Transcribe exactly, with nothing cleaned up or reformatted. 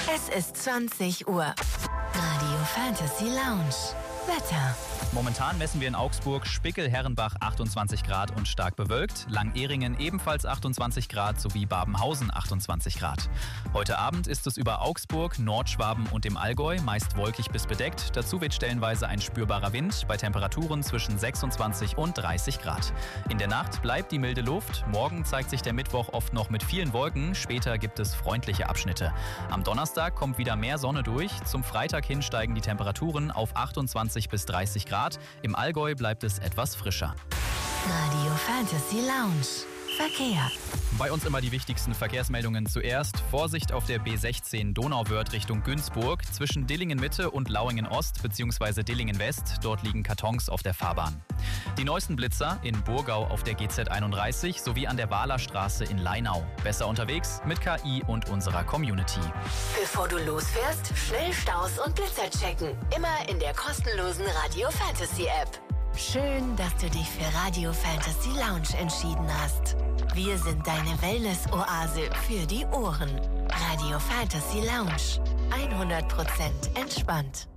Es ist zwanzig Uhr. Radio Fantasy Lounge. Wetter. Momentan messen wir in Augsburg Spickel-Herrenbach achtundzwanzig Grad und stark bewölkt, Langehringen ebenfalls achtundzwanzig Grad sowie Babenhausen achtundzwanzig Grad. Heute Abend ist es über Augsburg, Nordschwaben und dem Allgäu meist wolkig bis bedeckt. Dazu weht stellenweise ein spürbarer Wind bei Temperaturen zwischen sechsundzwanzig und dreißig Grad. In der Nacht bleibt die milde Luft. Morgen zeigt sich der Mittwoch oft noch mit vielen Wolken. Später gibt es freundliche Abschnitte. Am Donnerstag kommt wieder mehr Sonne durch. Zum Freitag hin steigen die Temperaturen auf achtundzwanzig bis dreißig Grad. Im Allgäu bleibt es etwas frischer. Radio Fantasy Lounge. Verkehr. Bei uns immer die wichtigsten Verkehrsmeldungen zuerst. Vorsicht auf der B sechzehn Donauwörth Richtung Günzburg zwischen Dillingen Mitte und Lauingen Ost bzw. Dillingen West. Dort liegen Kartons auf der Fahrbahn. Die neuesten Blitzer in Burgau auf der G Z einunddreißig sowie an der Wahlerstraße in Leinau. Besser unterwegs mit K I und unserer Community. Bevor du losfährst, schnell Staus und Blitzer checken. Immer in der kostenlosen Radio Fantasy App. Schön, dass du dich für Radio Fantasy Lounge entschieden hast. Wir sind deine Wellness-Oase für die Ohren. Radio Fantasy Lounge. hundert Prozent entspannt.